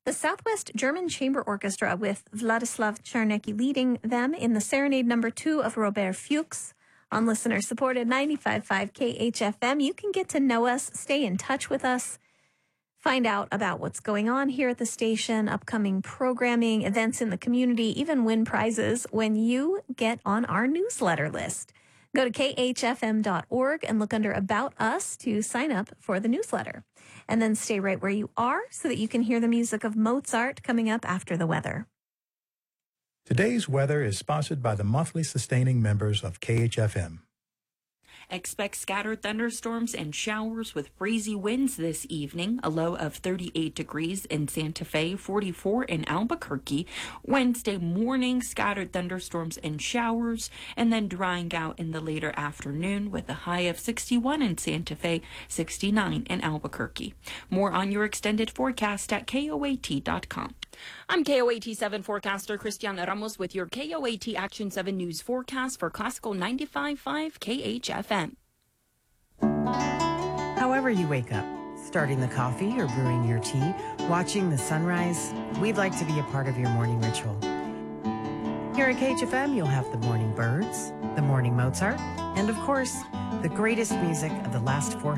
The Southwest German Chamber Orchestra with Vladislav Czarnecki leading them in the Serenade No. 2 of Robert Fuchs on listener-supported 95.5 KHFM. You can get to know us, stay in touch with us, find out about what's going on here at the station, upcoming programming, events in the community, even win prizes when you get on our newsletter list. Go to khfm.org and look under About Us to sign up for the newsletter. And then stay right where you are so that you can hear the music of Mozart coming up after the weather. Today's weather is sponsored by the monthly sustaining members of KHFM. Expect scattered thunderstorms and showers with breezy winds this evening, a low of 38 degrees in Santa Fe, 44 in Albuquerque. Wednesday morning, scattered thunderstorms and showers, and then drying out in the later afternoon with a high of 61 in Santa Fe, 69 in Albuquerque. More on your extended forecast at KOAT.com. I'm KOAT 7 forecaster Cristiana Ramos with your KOAT Action 7 News forecast for Classical 95.5 KHFM. However you wake up, starting the coffee or brewing your tea, watching the sunrise, we'd like to be a part of your morning ritual. Here at KHFM, you'll have the morning birds, the morning Mozart, and of course, the greatest music of the last 400